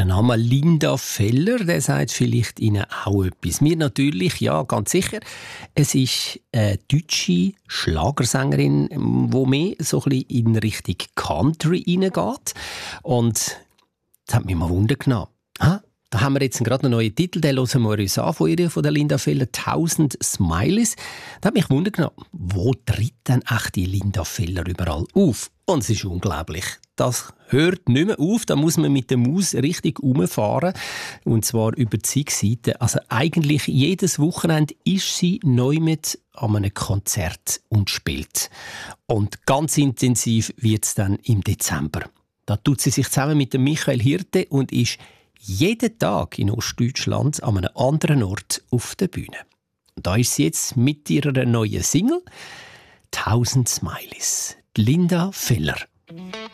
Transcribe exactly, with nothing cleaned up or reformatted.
Der Name Linda Feller, der sagt vielleicht Ihnen auch etwas. Mir natürlich, ja, ganz sicher. Es ist eine deutsche Schlagersängerin, die mehr so ein bisschen in Richtung Country hineingeht. Und das hat mich mal Wunder genommen. Ah, da haben wir jetzt gerade einen neuen Titel, den hören wir uns an von ihr, von der Linda Feller, «Tausend Smileys». Da hat mich Wunder genommen, wo tritt denn echt die Linda Feller überall auf? Und es ist unglaublich. Das hört nicht mehr auf. Da muss man mit der Maus richtig umfahren. Und zwar über zig Seiten. Also eigentlich jedes Wochenende ist sie neu mit an einem Konzert und spielt. Und ganz intensiv wird es dann im Dezember. Da tut sie sich zusammen mit dem Michael Hirte und ist jeden Tag in Ostdeutschland an einem anderen Ort auf der Bühne. Und da ist sie jetzt mit ihrer neuen Single «Tausend Smileys». Linda Feller.